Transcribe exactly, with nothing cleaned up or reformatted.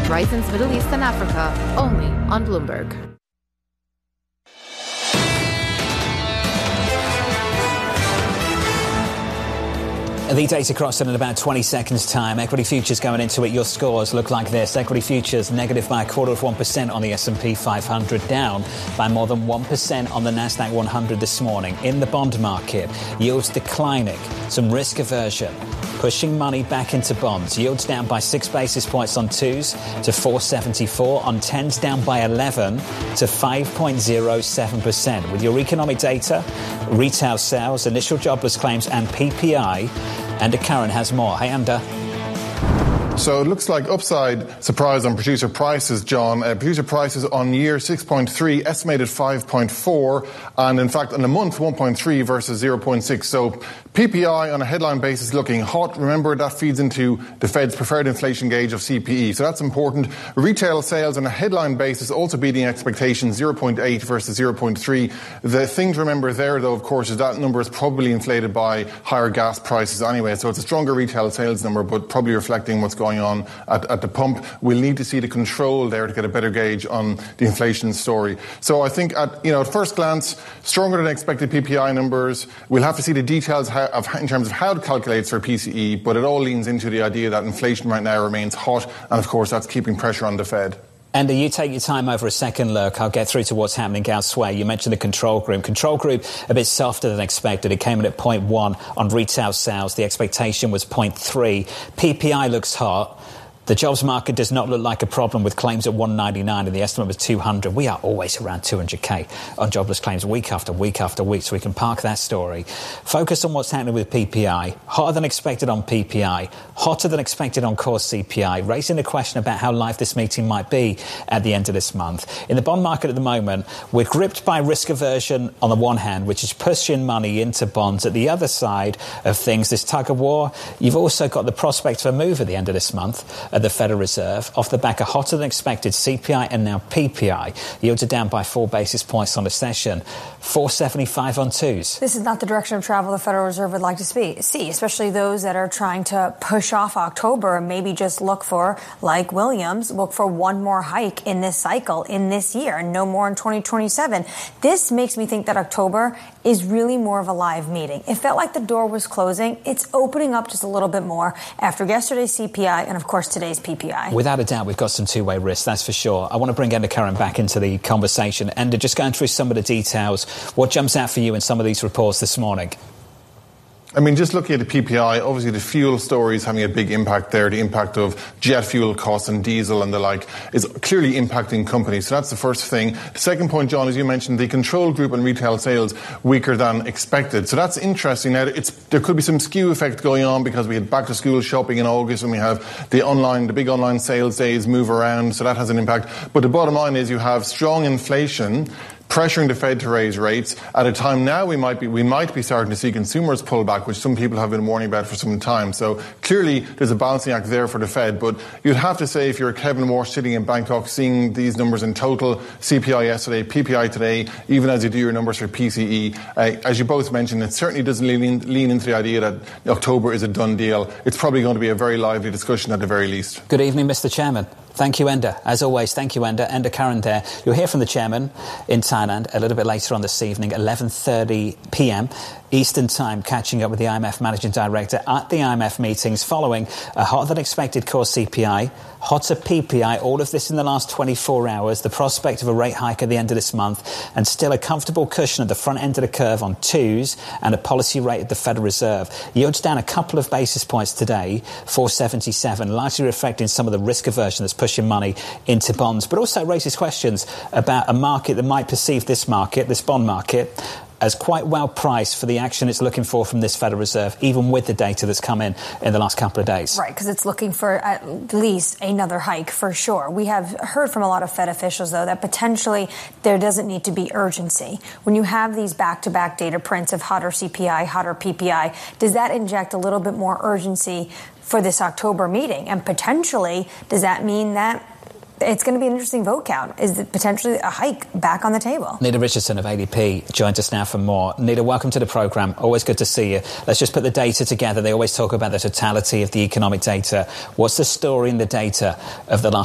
Horizons Middle East and Africa, only on Bloomberg. The data crossing in about twenty seconds' time. Equity futures going into it. Your scores look like this. Equity futures negative by a quarter of one percent on the S and P five hundred, down by more than one percent on the Nasdaq one hundred this morning. In the bond market, yields declining. Some risk aversion, pushing money back into bonds. Yields down by six basis points on twos to four seventy-four. On tens, down by eleven to five point zero seven percent. With your economic data, retail sales, initial jobless claims and P P I, Enda Curran has more. Hey, Enda. So it looks like upside surprise on producer prices, John. Uh, producer prices on year six point three, estimated five point four, and in fact on the month one point three versus zero point six. So P P I on a headline basis looking hot. Remember, that feeds into the Fed's preferred inflation gauge of C P I. So that's important. Retail sales on a headline basis also beating expectations, zero point eight versus zero point three. The thing to remember there, though, of course, is that number is probably inflated by higher gas prices anyway. So it's a stronger retail sales number, but probably reflecting what's going on at, at the pump. We'll need to see the control there to get a better gauge on the inflation story. So I think at, you know, at first glance, stronger than expected P P I numbers. We'll have to see the details how, of, in terms of how it calculates for P C E, but it all leans into the idea that inflation right now remains hot, and of course that's keeping pressure on the Fed. Enda, you take your time over a second look. I'll get through to what's happening elsewhere. You mentioned the control group. Control group a bit softer than expected. It came in at zero point one on retail sales. The expectation was zero point three. P P I looks hot. The jobs market does not look like a problem, with claims at one ninety-nine and the estimate was two hundred. We are always around two hundred K on jobless claims week after week after week, so we can park that story. Focus on what's happening with P P I. Hotter than expected on P P I. Hotter than expected on core C P I, raising the question about how live this meeting might be at the end of this month. In the bond market at the moment, we're gripped by risk aversion on the one hand, which is pushing money into bonds. At the other side of things, this tug of war, you've also got the prospect of a move at the end of this month at the Federal Reserve, off the back of hotter than expected C P I and now P P I. Yields are down by four basis points on the session, four seventy-five on twos. This is not the direction of travel the Federal Reserve would like to see, especially those that are trying to push off October and maybe just look for, like Williams, look for one more hike in this cycle, in this year, and no more in twenty twenty-seven. This makes me think that October is really more of a live meeting. It felt like the door was closing. It's opening up just a little bit more after yesterday's C P I and, of course, today's P P I. Without a doubt, we've got some two-way risks, that's for sure. I want to bring Enda Curran back into the conversation. Enda, just going through some of the details, what jumps out for you in some of these reports this morning? I mean, just looking at the P P I, obviously the fuel story is having a big impact there. The impact of jet fuel costs and diesel and the like is clearly impacting companies. So that's the first thing. The second point, John, as you mentioned, the control group and retail sales weaker than expected. So that's interesting. Now, it's, there could be some skew effect going on because we had back to school shopping in August and we have the online, the big online sales days move around. So that has an impact. But the bottom line is you have strong inflation pressuring the Fed to raise rates at a time now we might be we might be starting to see consumers pull back, which some people have been warning about for some time. So clearly there's a balancing act there for the Fed. But you'd have to say, if you're Kevin Walsh sitting in Bangkok seeing these numbers in total, C P I yesterday, P P I today, even as you do your numbers for P C E, uh, as you both mentioned, it certainly doesn't lean, lean into the idea that October is a done deal. It's probably going to be a very lively discussion at the very least. Good evening, Mister Chairman. Thank you, Enda. As always, thank you, Enda. Enda Curran there. You'll hear from the chairman in Thailand a little bit later on this evening, eleven thirty p.m. Eastern Time, catching up with the I M F Managing Director at the I M F meetings following a hotter-than-expected core C P I, hotter P P I, all of this in the last twenty-four hours, the prospect of a rate hike at the end of this month, and still a comfortable cushion at the front end of the curve on twos and a policy rate at the Federal Reserve. Yields down a couple of basis points today, four seventy-seven, largely reflecting some of the risk aversion that's pushing money into bonds, but also raises questions about a market that might perceive this market, this bond market, as quite well priced for the action it's looking for from this Federal Reserve, even with the data that's come in in the last couple of days. Right, because it's looking for at least another hike for sure. We have heard from a lot of Fed officials, though, that potentially there doesn't need to be urgency. When you have these back-to-back data prints of hotter C P I, hotter P P I, does that inject a little bit more urgency for this October meeting? And potentially, does that mean that it's going to be an interesting vote count? Is it potentially a hike back on the table? Nita Richardson of A D P joins us now for more. Nita, welcome to the programme. Always good to see you. Let's just put the data together. They always talk about the totality of the economic data. What's the story in the data of the last